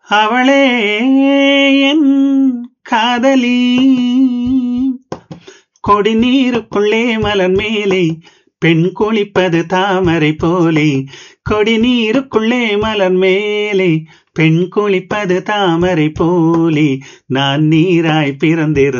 அவளே என் காதலி. கொடிநீருக்குள்ளே மலர் மேலே பெண் குளிப்பது தாமரை போலே. கொடிநீருக்குள்ளே மலர் மேலே பெண் குளிப்பது தாமரை போலே. நான் நீராய் பிறந்திருந்தேன்